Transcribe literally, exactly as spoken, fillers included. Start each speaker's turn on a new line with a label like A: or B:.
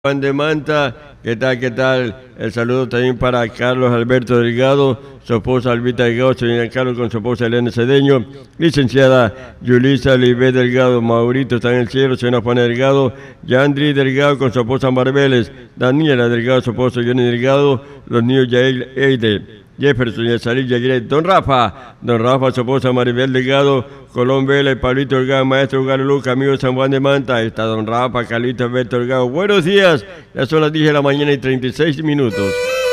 A: Juan de Manta, ¿qué tal, qué tal? El saludo también para Carlos Alberto Delgado, su esposa Albita Delgado, señor Carlos con su esposa Elena Cedeño, licenciada Yulisa Libé Delgado, Maurito está en el cielo, señora Juana Delgado, Yandri Delgado con su esposa Marbeles, Daniela Delgado, su esposo Johnny Delgado, los niños Yael Eide, Jefferson, Yasalí, Yaguiré, Don Rafa, Don Rafa, su esposa Maribel Delgado, Colón Vélez, Pablito Delgado, Maestro Galo Luca, amigo de San Juan de Manta, ahí está Don Rafa, Carlito Alberto Delgado. Buenos días, ya son las diez de la mañana y treinta y seis minutos.